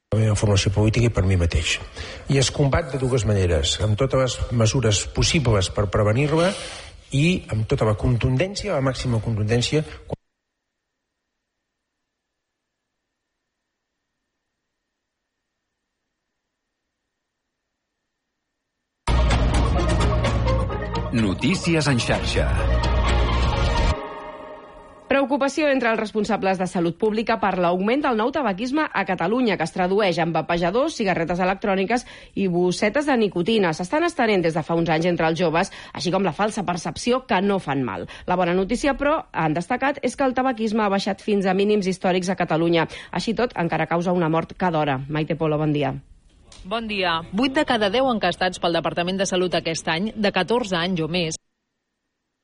la meva formació política i per mi mateix. I es combat de dues maneres, amb totes les mesures possibles per prevenir-la i amb tota la contundència, la màxima contundència. Notícies en xarxa. Preocupació entre els responsables de salut pública per l'augment del nou tabaquisme a Catalunya, que es tradueix en vapejadors, cigarretes electròniques i bossetes de nicotina. S'estan estenent des de fa uns anys entre els joves, així com la falsa percepció que no fan mal. La bona notícia, però, han destacat, és que el tabaquisme ha baixat fins a mínims històrics a Catalunya. Així tot, encara causa una mort cada hora. Maite Polo, bon dia. Bon dia. 8 de cada 10 encastats pel Departament de Salut aquest any, de 14 anys o més,